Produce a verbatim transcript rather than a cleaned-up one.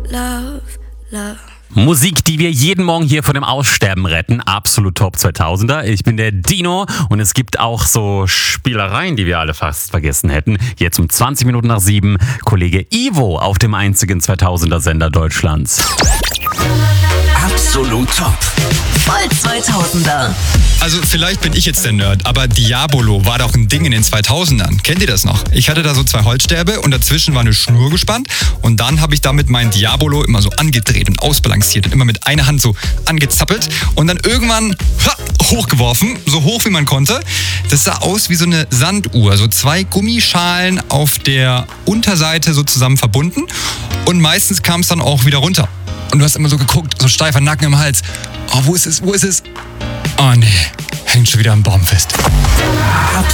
love, love. Musik, die wir jeden Morgen hier vor dem Aussterben retten. Absolut Top zweitausender. Ich bin der Dino und es gibt auch so Spielereien, die wir alle fast vergessen hätten. Jetzt um zwanzig Minuten nach sieben, Kollege Ivo auf dem einzigen zweitausender Sender Deutschlands. Absolut Top. Voll zweitausender. Also vielleicht bin ich jetzt der Nerd, aber Diabolo war doch ein Ding in den zweitausendern. Kennt ihr das noch? Ich hatte da so zwei Holzstäbe und dazwischen war eine Schnur gespannt und dann habe ich damit mein Diabolo immer so angedreht und ausbalanciert und immer mit einer Hand so angezappelt und dann irgendwann ha, hochgeworfen, so hoch wie man konnte. Das sah aus wie so eine Sanduhr, so zwei Gummischalen auf der Unterseite so zusammen verbunden und meistens kam es dann auch wieder runter. Und du hast immer so geguckt, so steifer Nacken im Hals. Oh, wo ist es, wo ist es? Oh nee, hängt schon wieder am Baum fest.